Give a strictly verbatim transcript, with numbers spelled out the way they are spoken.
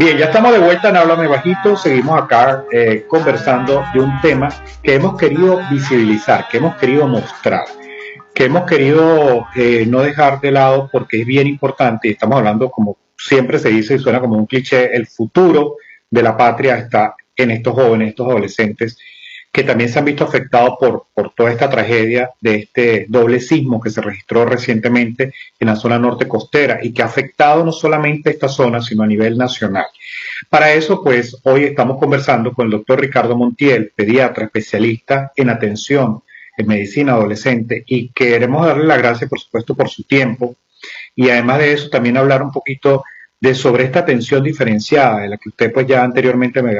Bien, ya estamos de vuelta en Háblame Bajito. Seguimos acá eh, conversando de un tema que hemos querido visibilizar, que hemos querido mostrar, que hemos querido eh, no dejar de lado porque es bien importante. Y estamos hablando, como siempre se dice y suena como un cliché, el futuro de la patria está en estos jóvenes, estos adolescentes que también se han visto afectados por, por toda esta tragedia de este doble sismo que se registró recientemente en la zona norte costera y que ha afectado no solamente esta zona, sino a nivel nacional. Para eso, pues, hoy estamos conversando con el doctor Ricardo Montiel, pediatra especialista en atención en medicina adolescente, y queremos darle las gracias, por supuesto, por su tiempo, y además de eso, también hablar un poquito de sobre esta atención diferenciada, de la que usted, pues, ya anteriormente me